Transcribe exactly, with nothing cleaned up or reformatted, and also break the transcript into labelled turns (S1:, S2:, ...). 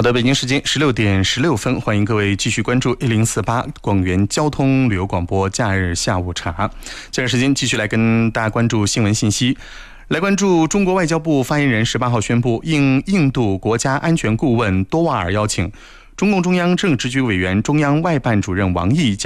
S1: 好的，北京时间十六点十六分，欢迎各位继续关注一零四八广元交通旅游广播假日下午茶。这段时间继续来跟大家关注新闻信息。来关注中国外交部发言人十八号宣布，应印度国家安全顾问多瓦尔邀请，中共中央政治局委员、中央外办主任王毅